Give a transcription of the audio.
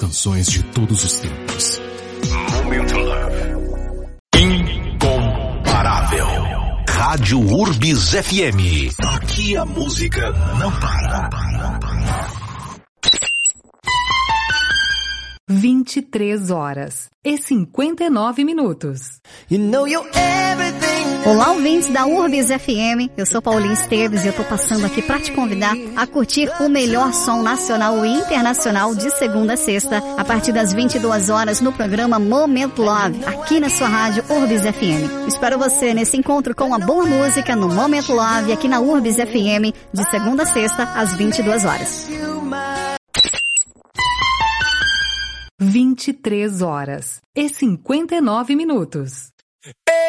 canções de todos os tempos. Momento Love. Incomparável. Rádio Urbis FM. Aqui a música não para. 23h59. Olá, ouvintes da Urbis FM, eu sou Paulinho Esteves e eu tô passando aqui para te convidar a curtir o melhor som nacional e internacional de segunda a sexta, a partir das 22 horas no programa Momento Love, aqui na sua rádio Urbis FM. Espero você nesse encontro com a boa música no Momento Love, aqui na Urbis FM, de segunda a sexta, às 22 horas. 23h59.